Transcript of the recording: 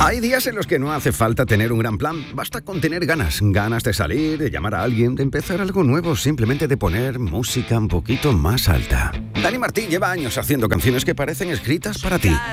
Hay días en los que no hace falta tener un gran plan, basta con tener ganas de salir, de llamar a alguien, de empezar algo nuevo, simplemente de poner música un poquito más alta. Dani Martín lleva años haciendo canciones que parecen escritas para ti.